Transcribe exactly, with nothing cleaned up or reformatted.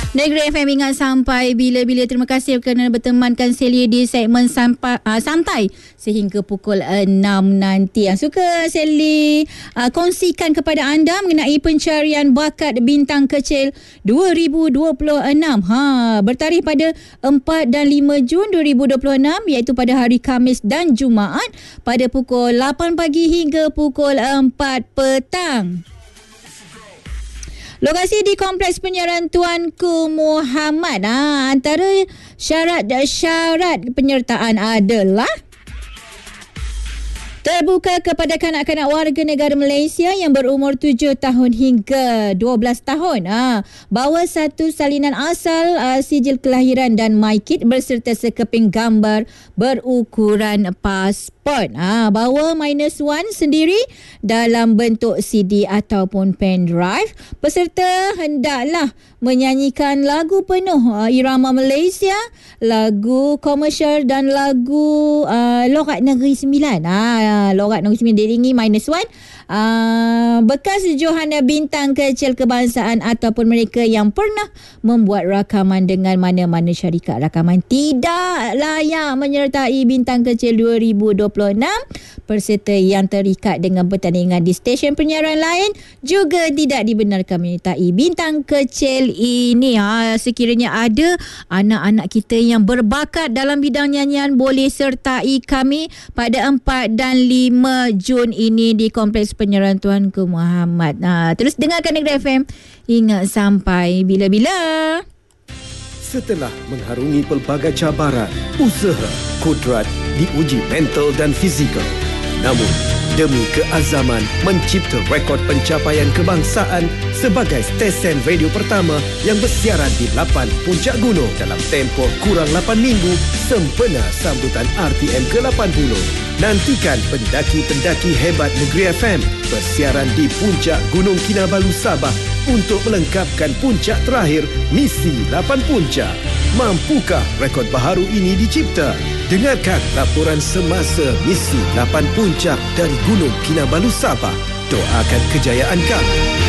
Negeri F M ingat sampai bila-bila. Terima kasih kerana bertemankan Celia di segmen sampai, uh, santai sehingga pukul enam nanti. Yang suka Celia uh, kongsikan kepada anda mengenai pencarian bakat bintang kecil dua ribu dua puluh enam. Ha, bertarikh pada empat dan lima Jun dua ribu dua puluh enam, iaitu pada hari Khamis dan Jumaat pada pukul lapan pagi hingga pukul empat petang. Lokasi di Kompleks Penyiaran Tuanku Muhammad. Ha, antara syarat-syarat penyertaan adalah terbuka kepada kanak-kanak warga negara Malaysia yang berumur tujuh tahun hingga dua belas tahun. Ha, bawa satu salinan asal, uh, sijil kelahiran dan MyKit berserta sekeping gambar berukuran pasport. Ha, bawa minus one sendiri dalam bentuk C D ataupun pen drive. Peserta hendaklah menyanyikan lagu penuh uh, irama Malaysia, lagu komersial dan lagu uh, Lorat Negeri Sembilan. Ha, Lorat Negeri Sembilan diiringi minus one. Uh, bekas Johana bintang kecil kebangsaan ataupun mereka yang pernah membuat rakaman dengan mana-mana syarikat rakaman tidak layak menyertai bintang kecil dua ribu dua puluh enam. Peserta yang terikat dengan pertandingan di stesen penyiaran lain juga tidak dibenarkan menyertai bintang kecil ini. Ha, sekiranya ada anak-anak kita yang berbakat dalam bidang nyanyian, boleh sertai kami pada empat dan lima Jun ini di Kompleks Penyiaran Tuanku Muhammad. Ha, terus dengarkan Negeri F M. Ingat sampai bila-bila. Setelah mengharungi pelbagai cabaran, usaha, kodrat diuji mental dan fizikal. Namun, demi keazaman mencipta rekod pencapaian kebangsaan sebagai stesen radio pertama yang bersiaran di lapan puncak gunung dalam tempoh kurang lapan minggu sempena sambutan R T M ke lapan puluh. Nantikan pendaki-pendaki hebat Negeri F M bersiaran di puncak Gunung Kinabalu, Sabah untuk melengkapkan puncak terakhir misi lapan puncak. Mampukah rekod baharu ini dicipta? Dengarkan laporan semasa misi lapan puncak dari Gunung Kinabalu, Sabah. Doakan kejayaan kami.